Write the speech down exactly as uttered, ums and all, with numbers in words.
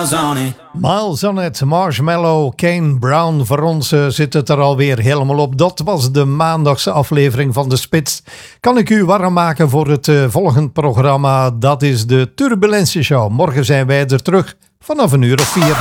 miles on it. Miles on it, Marshmallow, Kane Brown. Voor ons uh, zit het er alweer helemaal op. Dat was de maandagse aflevering van de Spits. Kan ik u warm maken voor het uh, volgend programma? Dat is de Turbulentie Show. Morgen zijn wij er terug vanaf een uur of vier.